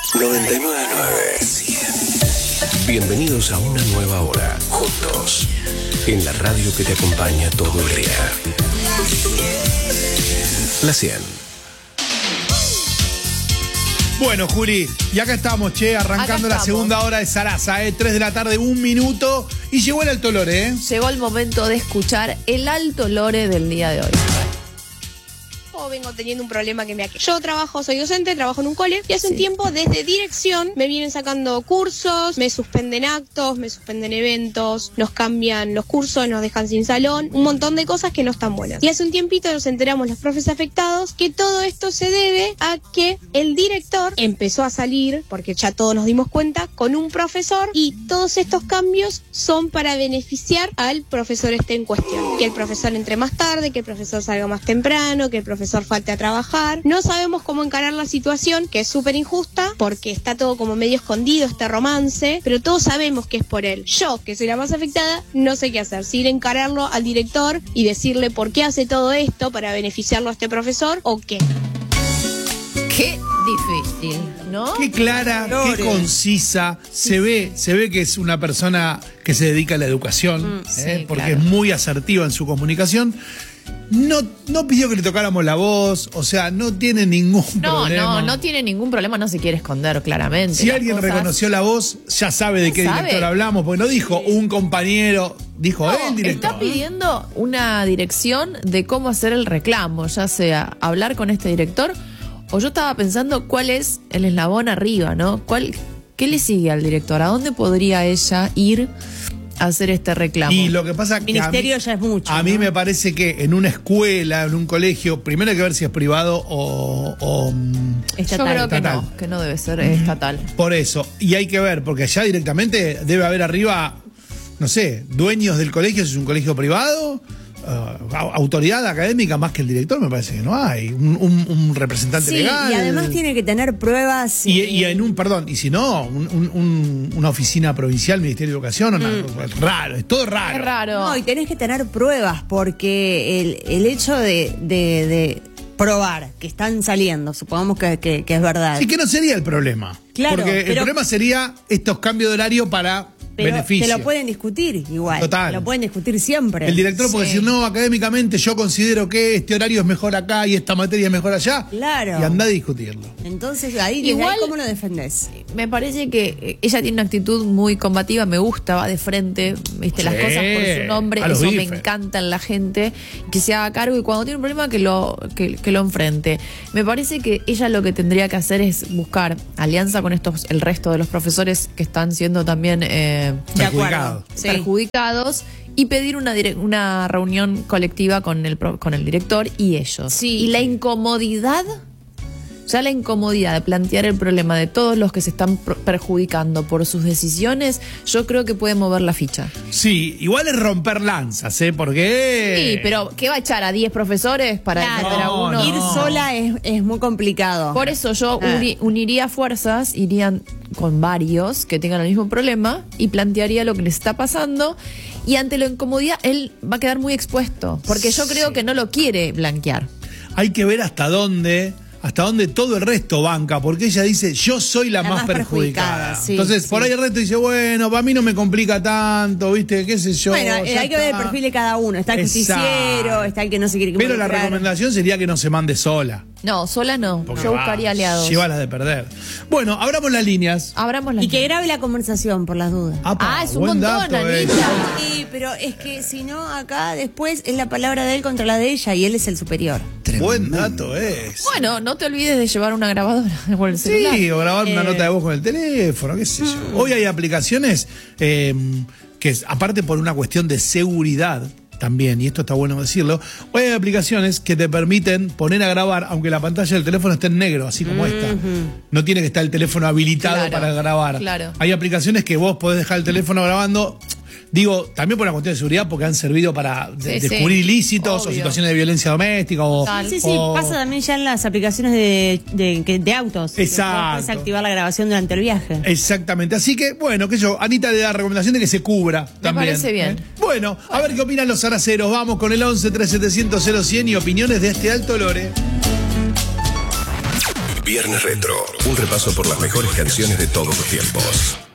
99.9. Bienvenidos a una nueva hora, juntos, en la radio que te acompaña todo el día. La 100. Bueno, Juli, y acá estamos, arrancando la segunda hora de Sarasa, 3 de la tarde, 1 minuto, y llegó el Alto Lore, Llegó el momento de escuchar el Alto Lore del día de hoy. Vengo teniendo un problema que me aqueja. Yo soy docente, trabajo en un cole y hace un tiempo desde dirección me vienen sacando cursos, me suspenden actos, me suspenden eventos, nos cambian los cursos, nos dejan sin salón, un montón de cosas que no están buenas. Y hace un tiempito nos enteramos los profes afectados que todo esto se debe a que el director empezó a salir, porque ya todos nos dimos cuenta, con un profesor y todos estos cambios son para beneficiar al profesor en cuestión. Que el profesor entre más tarde, que el profesor salga más temprano, que el profesor falte a trabajar. No sabemos cómo encarar la situación, que es súper injusta, porque está todo como medio escondido este romance, pero todos sabemos que es por él. Yo, que soy la más afectada, no sé qué hacer. Si ir a encararlo al director y decirle por qué hace todo esto para beneficiarlo a este profesor o qué. Qué difícil, ¿no? Qué clara, qué concisa. Se ve que es una persona que se dedica a la educación, porque claro, es muy asertiva en su comunicación. No pidió que le tocáramos la voz, o sea, no tiene ningún problema. No tiene ningún problema, no se quiere esconder claramente. Si alguien reconoció la voz, ya sabe de qué director hablamos, porque no dijo un compañero, dijo el director. Está pidiendo una dirección de cómo hacer el reclamo, ya sea hablar con este director, o yo estaba pensando cuál es el eslabón arriba, ¿no? ¿Qué le sigue al director? ¿A dónde podría ella ir a hacer este reclamo? Y lo que pasa es que ministerio ya es mucho. A mí me parece que en una escuela, en un colegio, primero hay que ver si es privado o estatal. Yo creo que no debe ser estatal. Por eso, y hay que ver, porque allá directamente debe haber arriba, no sé, dueños del colegio, si es un colegio privado, autoridad académica más que el director, me parece que no hay. Un representante legal. Y además tiene que tener pruebas. Y si no, una oficina provincial, Ministerio de Educación, raro, es todo raro. Es raro. No, y tenés que tener pruebas, porque el hecho de probar que están saliendo, supongamos que es verdad. Sí, que no sería el problema. Claro, porque el problema sería estos cambios de horario para beneficio. Te lo pueden discutir igual. Total. Lo pueden discutir siempre. El director puede decir, no, académicamente yo considero que este horario es mejor acá y esta materia es mejor allá. Claro. Y anda a discutirlo. Entonces, ahí ¿cómo lo defendés? Me parece que ella tiene una actitud muy combativa, me gusta, va de frente, viste, las cosas por su nombre, eso me encanta en la gente, que se haga cargo y cuando tiene un problema que lo enfrente. Me parece que ella lo que tendría que hacer es buscar alianza con el resto de los profesores que están siendo también perjudicados y pedir una reunión colectiva con el director y ellos. Sí. Y la incomodidad de plantear el problema de todos los que se están perjudicando por sus decisiones, yo creo que puede mover la ficha. Sí, igual es romper lanzas, porque... Sí, pero ¿qué va a echar a 10 profesores para defender a uno? Ir sola es muy complicado. Por eso yo uniría fuerzas, irían con varios que tengan el mismo problema y plantearía lo que les está pasando. Y ante la incomodidad, él va a quedar muy expuesto, porque yo creo que no lo quiere blanquear. Hay que ver hasta dónde todo el resto banca, porque ella dice, yo soy la más perjudicada. Sí, entonces, por ahí el resto dice, bueno, para mí no me complica tanto, ¿viste? ¿Qué sé yo? Bueno, hay que ver el perfil de cada uno. Está el justiciero, está el que no se quiere Pero involucrar. la recomendación sería que no se mande sola. No, sola no. Porque yo buscaría aliados. Llévalas de perder. Bueno, abramos las líneas. Y que grabe la conversación, por las dudas. Es un montón, Anita. Sí, pero es que si no, acá después es la palabra de él contra la de ella y él es el superior. Buen dato es. Bueno, no te olvides de llevar una grabadora por el celular. Sí, o grabar una nota de voz con el teléfono, qué sé yo. Hoy hay aplicaciones que, aparte por una cuestión de seguridad también, y esto está bueno decirlo, hoy hay aplicaciones que te permiten poner a grabar, aunque la pantalla del teléfono esté en negro, así como esta. No tiene que estar el teléfono habilitado para grabar. Claro. Hay aplicaciones que vos podés dejar el teléfono grabando. Digo, también por una cuestión de seguridad, porque han servido para descubrir ilícitos o situaciones de violencia doméstica. Pasa también ya en las aplicaciones de autos. Exacto. Puedes activar la grabación durante el viaje. Exactamente. Así que, bueno, Anita le da recomendación de que se cubra también. Me parece bien. Bueno, a ver qué opinan los zaraceros. Vamos con el 11 3700 0100 y opiniones de este Alto Lore. Viernes Retro. Un repaso por las mejores canciones de todos los tiempos.